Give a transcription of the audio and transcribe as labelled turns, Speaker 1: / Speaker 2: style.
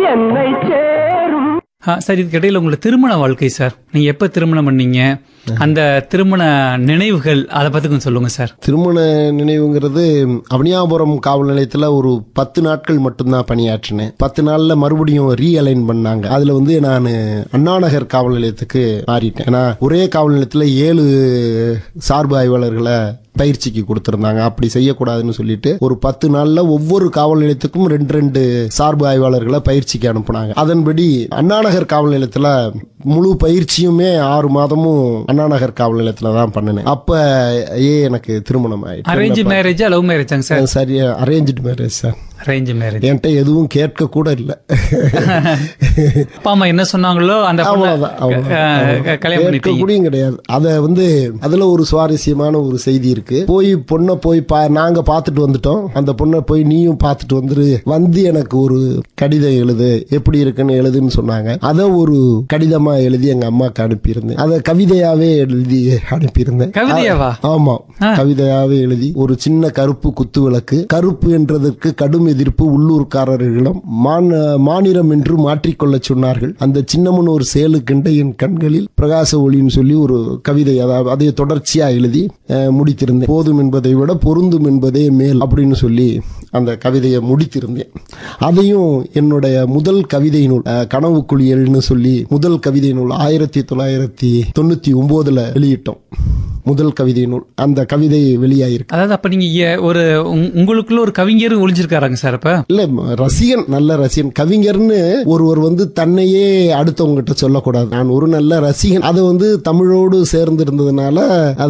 Speaker 1: என்னை சேரும்.
Speaker 2: சார், இதுக்கு இடையில உங்களோட திருமண வாழ்க்கை சார், நீங்க எப்ப திருமணம் பண்ணீங்க, அந்த திருமண நினைவுகள் அதை பத்தி கொஞ்சம் சொல்லுங்க சார்.
Speaker 3: திருமண நினைவுங்கிறது அவனியாபுரம் காவல் நிலையத்தில் ஒரு 10 நாட்கள் மட்டும்தான் பணியாற்றினேன். 10 நாள்ல மறுபடியும் ரீஅலைன் பண்ணாங்க. அதுல வந்து நான் அண்ணாநகர் காவல் நிலையத்துக்கு மாறிட்டேன். ஏன்னா ஒரே காவல் நிலையத்தில் 7 சார்பு ஆய்வாளர்களை பயிற்சிக்கு கொடுத்திருந்தாங்க. அப்படி செய்யக்கூடாதுன்னு சொல்லிட்டு ஒரு 10 நாள்ல ஒவ்வொரு காவல் நிலையத்துக்கும் 2 சார்பு ஆய்வாளர்களை பயிற்சிக்கு அனுப்புனாங்க. அதன்படி அண்ணாநகர் காவல் நிலையத்துல முழு பயிற்சியுமே 6 மாதமும் அண்ணாநகர் காவல் நிலையத்துல தான் பண்ணினேன். அப்ப எனக்கு திருமணம் ஆயிடுச்சு.
Speaker 2: Arrange marriage, love மேரேஜாங்க sir?
Speaker 3: சரி, arranged marriage sir.
Speaker 2: Arrange marriage.
Speaker 3: என்கிட்ட எதுவும் கேட்க கூட இல்ல.
Speaker 2: அப்பா அம்மா என்ன சொன்னாங்களோ அந்த கல்யாணம்
Speaker 3: கூடயும் கிடையாது. அத வந்து அதுல ஒரு சுவாரஸ்யமான ஒரு செய்தி இருக்கு. பொண்ணை போய் நாங்க பாத்துட்டு வந்துட்டோம். அந்த பொண்ணை போய் நீயும் பாத்துட்டு வந்து எனக்கு ஒரு கடிதம் எழுது, எப்படி இருக்குன்னு எழுதுன்னு சொன்னாங்க. அத ஒரு கடிதமா எழுதி எங்க அம்மாக்கு அனுப்பியிருந்தேன். அத கவிதையாவே எழுதி அனுப்பியிருந்தேன்.
Speaker 2: கவிதையாவா?
Speaker 3: ஆமா, கவிதையாவே எழுதி ஒரு சின்ன கருப்பு குத்து விளக்கு. கருப்பு என்றதற்கு கடும் எதிர்ப்பு உள்ளூர்காரர்களிடம் மாநிலம் என்று மாற்றிக்கொள்ள சொன்னார்கள். அந்த சின்னமன் ஒரு சேலு கண்ட என் கண்களில் பிரகாச ஒளின்னு சொல்லி ஒரு கவிதை, அதை தொடர்ச்சியா எழுதி முடித்திருந்தேன். போதும் என்பதை விட பொருந்தும் என்பதே மேல் அப்படின்னு சொல்லி அந்த கவிதையை முடித்திருந்தேன். அதையும் என்னுடைய முதல் கவிதை நூல் கனவு குளியல்னு சொல்லி முதல் கவிதை நூல் 1999 வெளியிட்டோம். முதல் கவிதை நூல். அந்த கவிதை வெளியாயிருக்கு.
Speaker 2: அதாவது அப்ப நீங்க ஒரு உங்களுக்குள்ள ஒரு கவிஞர் ஒளிஞ்சிருக்காராங்க சார்? அப்ப
Speaker 3: இல்ல, ரசிகன், நல்ல ரசிகன். கவிஞர்னு ஒருவர் வந்து தன்னையே அடுத்தவங்க கிட்ட சொல்லக்கூடாது. நான் ஒரு நல்ல ரசிகன். அது வந்து தமிழோடு சேர்ந்து இருந்ததுனால